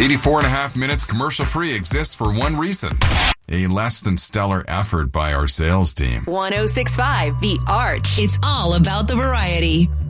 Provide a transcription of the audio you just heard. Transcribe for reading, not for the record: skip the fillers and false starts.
84 and a half minutes commercial free exists for one reason. A less than stellar effort by our sales team. 1065 The Arch. It's all about the variety.